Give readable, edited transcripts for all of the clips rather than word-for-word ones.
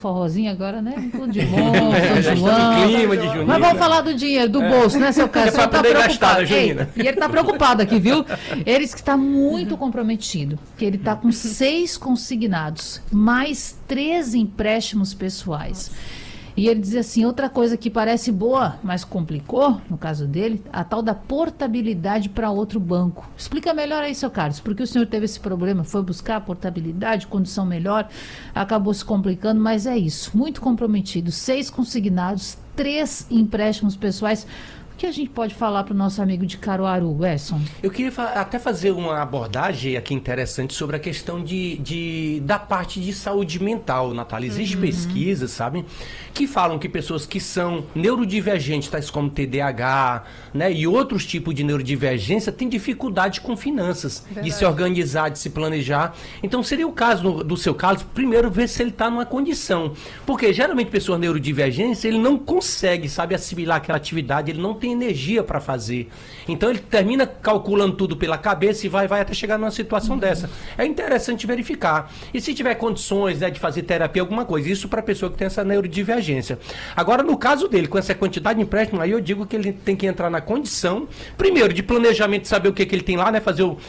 Forrozinho agora, né? Tudo de bom, São João. Clima de junina. Mas vamos falar do dinheiro, do bolso, né, seu Cássio? É para poder gastar, Junina. E ele está preocupado aqui, viu? Ele disse que está muito comprometido, que ele está com 6 consignados, mais 3 empréstimos pessoais. E ele diz assim, outra coisa que parece boa, mas complicou, no caso dele, a tal da portabilidade para outro banco. Explica melhor aí, seu Carlos, porque o senhor teve esse problema, foi buscar a portabilidade, condição melhor, acabou se complicando, mas é isso, muito comprometido, 6 consignados, 3 empréstimos pessoais. O que a gente pode falar para o nosso amigo de Caruaru, Edson? Eu queria até fazer uma abordagem aqui interessante sobre a questão da parte de saúde mental, Natália. Existem pesquisas, sabe, que falam que pessoas que são neurodivergentes, tais como TDAH, né, e outros tipos de neurodivergência, têm dificuldade com finanças, de se organizar, de se planejar. Então seria o caso do seu caso, primeiro ver se ele está numa condição. Porque geralmente pessoas neurodivergentes, ele não consegue, sabe, assimilar aquela atividade, ele não tem energia para fazer. Então ele termina calculando tudo pela cabeça e vai até chegar numa situação dessa. É interessante verificar. E se tiver condições, né, de fazer terapia, alguma coisa, isso para a pessoa que tem essa neurodivergência. Agora, no caso dele, com essa quantidade de empréstimo, aí eu digo que ele tem que entrar na condição, primeiro, de planejamento, saber o que ele tem lá, né,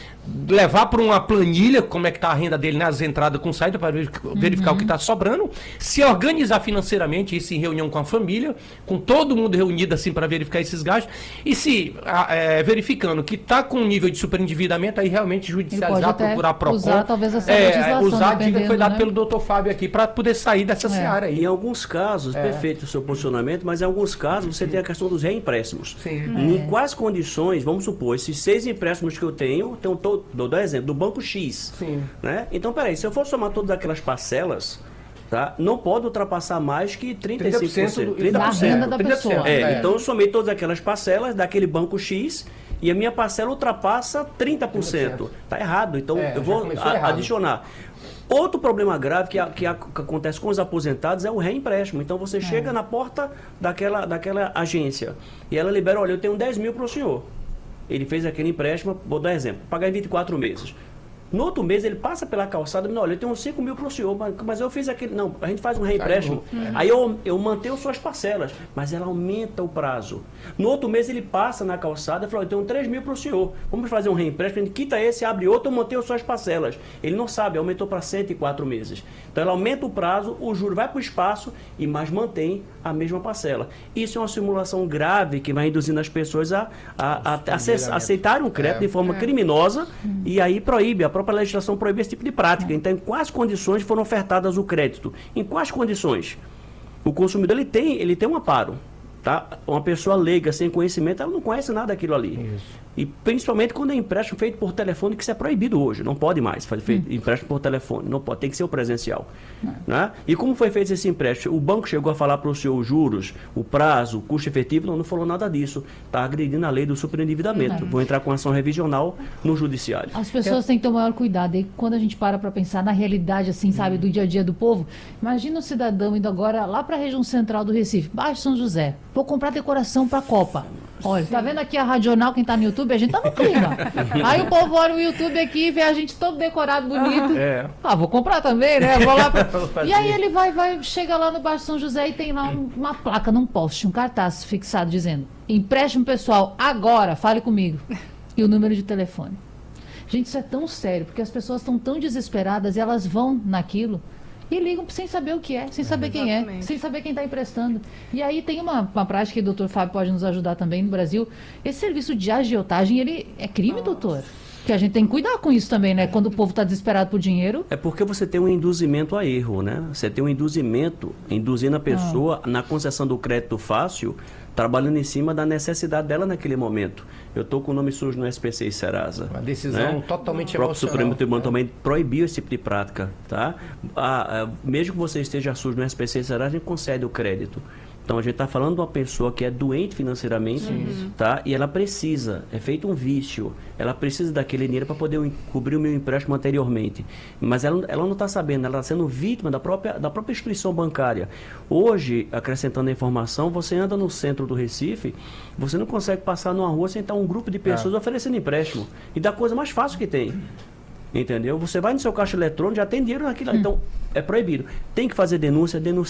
levar para uma planilha, como é que está a renda dele nas entradas com saída, para verificar o que está sobrando, se organizar financeiramente, isso em reunião com a família, com todo mundo reunido assim para verificar esses gastos, e se verificando que está com um nível de superendividamento, aí realmente judicializar, procurar PROCON. Usar talvez essa legislação, usar a dica que foi dada, né, pelo Dr. Fábio aqui, para poder sair dessa seara aí. Em alguns casos, perfeito o seu posicionamento, mas em alguns casos você tem a questão dos reempréstimos. Em quais condições, vamos supor, esses 6 empréstimos que eu tenho dou exemplo, do banco X. Né? Então, peraí, se eu for somar todas aquelas parcelas, tá, não pode ultrapassar mais que 35%. 30% da renda da pessoa. Então eu somei todas aquelas parcelas daquele banco X e a minha parcela ultrapassa 30%. Está errado, então eu vou adicionar. Outro problema grave que acontece com os aposentados é o reempréstimo. Então você chega na porta daquela agência e ela libera, olha, eu tenho 10 mil para o senhor. Ele fez aquele empréstimo, vou dar exemplo, pagar em 24 meses. No outro mês ele passa pela calçada e diz, olha, eu tenho 5 mil para o senhor, mas eu fiz aquele... Não, a gente faz um reempréstimo. Aí eu mantenho suas parcelas, mas ela aumenta o prazo. No outro mês ele passa na calçada e fala, eu tenho 3 mil para o senhor. Vamos fazer um reempréstimo, a gente quita esse, abre outro, eu mantenho suas parcelas. Ele não sabe, aumentou para 104 meses. Então ela aumenta o prazo, o juro vai para o espaço, mas mantém a mesma parcela. Isso é uma simulação grave que vai induzindo as pessoas a aceitarem um crédito de forma criminosa e aí proíbe, a própria legislação proíbe esse tipo de prática. Então, em quais condições foram ofertadas o crédito? Em quais condições? O consumidor ele tem um amparo. Tá? Uma pessoa leiga, sem conhecimento, ela não conhece nada daquilo ali. Isso. E principalmente quando é empréstimo feito por telefone, que isso é proibido hoje. Não pode mais fazer empréstimo por telefone. Não pode, tem que ser o presencial. Né? E como foi feito esse empréstimo? O banco chegou a falar para o senhor os juros, o prazo, o custo efetivo? Não falou nada disso. Está agredindo a lei do superendividamento. Vou entrar com ação revisional no judiciário. As pessoas têm que ter o maior cuidado. E quando a gente para pensar na realidade, assim, sabe, do dia a dia do povo, imagina o cidadão indo agora lá para a região central do Recife, Baixo São José. Vou comprar decoração para a Copa. Olha, tá vendo aqui a Radional, quem tá no YouTube? A gente tá no clima. Aí o povo olha o YouTube aqui e vê a gente todo decorado, bonito. Vou comprar também, né? Vou lá E aí ele chega lá no Baixo São José e tem lá uma placa num poste, um cartaz fixado dizendo: empréstimo pessoal, agora, fale comigo. E o número de telefone. Gente, isso é tão sério, porque as pessoas estão tão desesperadas e elas vão naquilo e ligam sem saber o que é, sem saber quem é, sem saber quem está emprestando. E aí tem uma prática que o doutor Fábio pode nos ajudar também no Brasil. Esse serviço de agiotagem, ele é crime, doutor? Que a gente tem que cuidar com isso também, né? Quando o povo está desesperado por dinheiro. É porque você tem um induzimento a erro, né? Você tem um induzimento, induzindo a pessoa na concessão do crédito fácil, trabalhando em cima da necessidade dela naquele momento. Eu estou com o nome sujo no SPC e Serasa. Uma decisão totalmente emocional. O próprio Supremo Tribunal também proibiu esse tipo de prática. Tá? Mesmo que você esteja sujo no SPC e Serasa, a gente concede o crédito. Então, a gente está falando de uma pessoa que é doente financeiramente, tá? E ela precisa, é feito um vício, ela precisa daquele dinheiro para poder cobrir o meu empréstimo anteriormente. Mas ela não está sabendo, ela está sendo vítima da própria instituição bancária. Hoje, acrescentando a informação, você anda no centro do Recife, você não consegue passar numa rua sem estar um grupo de pessoas oferecendo empréstimo. E da coisa mais fácil que tem. Entendeu? Você vai no seu caixa eletrônico, já tem dinheiro naquilo. Então, é proibido. Tem que fazer denúncia,